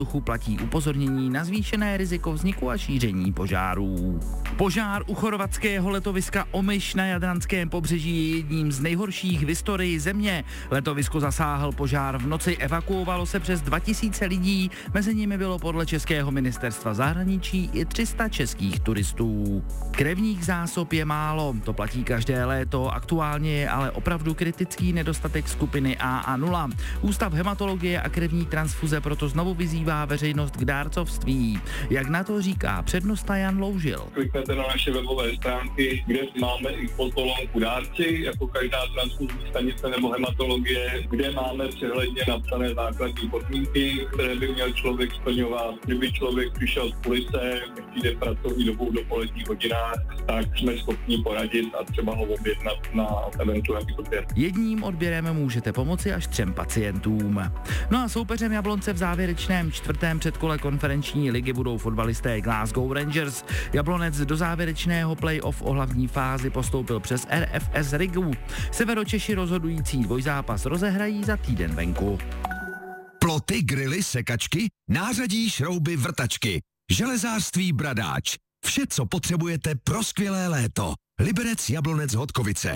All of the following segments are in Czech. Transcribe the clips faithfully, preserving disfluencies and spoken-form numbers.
platí upozornění na zvýšené riziko vzniku a šíření požárů. Požár u chorvatského letoviska Omiš na jadranském pobřeží je jedním z nejhorších v historii země. Letovisko zasáhl požár v noci, evakuovalo se přes dva tisíce lidí, mezi nimi bylo podle českého ministerstva zahraničí i tři sta českých turistů. Krevních zásob je málo, to platí každé léto, aktuálně je ale opravdu kritický nedostatek skupiny A a nula. Ústav hematologie a krevní transfuze proto znovu vyzývá veřejnost k dárcovství. Jak na to říká přednosta Jan Loužil. Kliknete na naše webové stránky, kde máme i podkolonku dárci, jako každá transfuzní stanice nebo hematologie, kde máme přehledně napsané základní podmínky, které by měl člověk splňovat. Kdyby člověk přišel z ulice, přijde pracovní dobou do poledních hodinách, tak jsme schopni poradit a třeba ho objednat na eventuální odběr. Jedním odběrem můžete pomoci až třem pacientům. No a soupeřem Jablonce v závěrečném čtvrtém předkole konferenční ligy budou fotbalisté Glasgow Rangers. Jablonec do závěrečného play-off o hlavní fázi postoupil přes R F S Rigu. Severočeši rozhodující dvojzápas rozehrají za týden venku. Ploty, grily, sekačky, nářadí, šrouby, vrtačky, železářství Bradáč. Vše, co potřebujete pro skvělé léto. Liberec, Jablonec, Hodkovice.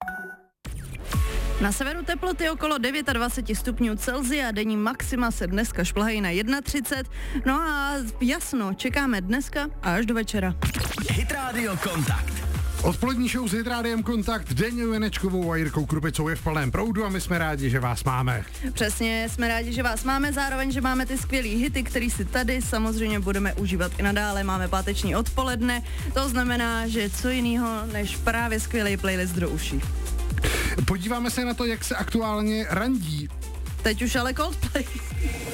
Na severu teploty okolo dvacet devět stupňů Celsia, denní maxima se dneska šplhají na třicet jedna. No a jasno, čekáme dneska až do večera. Hit Radio Kontakt. Odpolední show s Hit Rádiem Kontakt, Deňou Janečkovou a Jirkou Krupicou je v plném proudu a my jsme rádi, že vás máme. Přesně, jsme rádi, že vás máme, zároveň, že máme ty skvělý hity, který si tady samozřejmě budeme užívat i nadále. Máme páteční odpoledne, to znamená, že co jiného než právě skvělý playlist do uší. Podíváme se na to, jak se aktuálně randí. Teď už ale Coldplay.